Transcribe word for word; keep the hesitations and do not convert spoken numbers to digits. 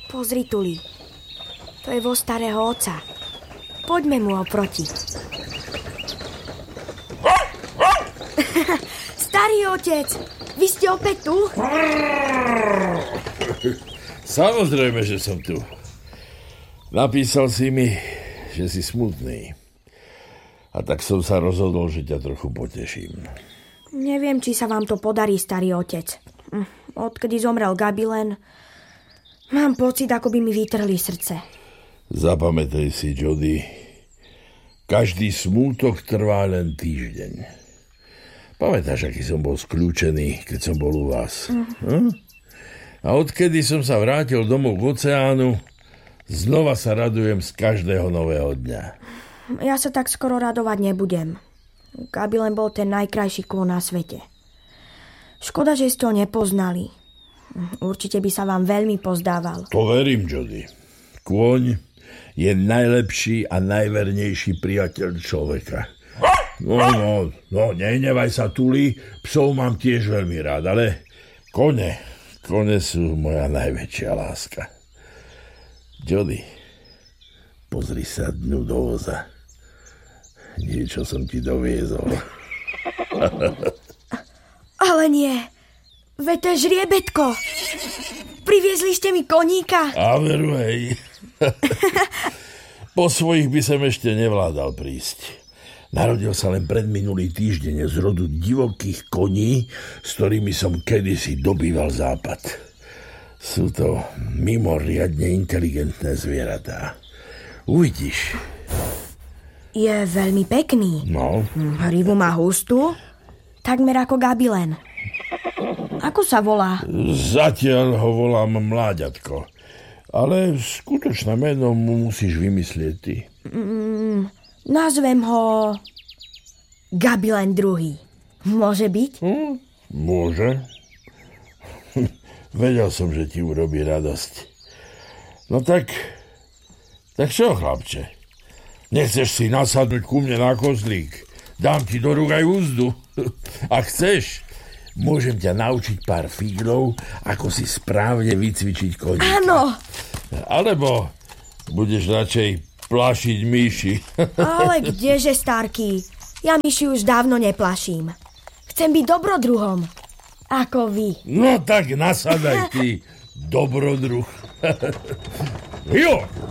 Pozri, Tuli. To je voz starého otca. Poďme mu oproti. Starý otec, vy ste opäť tu? Samozrejme, že som tu. Napísal si mi, že si smutný. A tak som sa rozhodol, že ťa trochu poteším. Neviem, či sa vám to podarí, starý otec. Odkedy zomrel Gabilen, mám pocit, ako by mi vytrhli srdce. Zapamätaj si, Jody, každý smútok trvá len týždeň. Pamätáš, aký som bol skľúčený, keď som bol u vás? Mm. Hm? A odkedy som sa vrátil domov k oceánu, znova sa radujem z každého nového dňa. Ja sa tak skoro radovať nebudem. Gabilen bol ten najkrajší kôň na svete. Škoda, že ste ho nepoznali. Určite by sa vám veľmi pozdával. To verím, Jody. Kôň je najlepší a najvernejší priateľ človeka. No, no, no, nehnevaj sa, Tuli, psov mám tiež veľmi rád, ale kone, kone sú moja najväčšia láska. Jody, pozri sa dnu do voza. Niečo som ti doviezol. Ale nie, veď to je žriebetko. Priviezli ste mi koníka. A veru, hej. Po svojich by som ešte nevládal prísť. Narodil sa len predminulý týždeň z rodu divokých koní, s ktorými som kedysi dobýval západ. Sú to mimoriadne inteligentné zvieratá. Uvidíš. Je veľmi pekný. No. Hrivu má hustú, takmer ako Gabilen. Ako sa volá? Zatiaľ ho volám Mláďatko. Ale skutočné meno mu musíš vymyslieť ty. Mm, nazvem ho Gabilen druhý. Môže byť? Hm, môže. Vedel som, že ti urobí radosť. No tak, tak čo, chlapče? Nechceš si nasadnúť ku mne na kozlík? Dám ti do rúk aj úzdu. Ak chceš, môžem ťa naučiť pár fíglov, ako si správne vycvičiť koníka. Áno. Alebo budeš radšej plašiť myši. Ale kdeže, starky? Ja myši už dávno neplaším. Chcem byť dobrodruhom. Ako vy. No tak nasadaj ty, dobrodruh. Jo!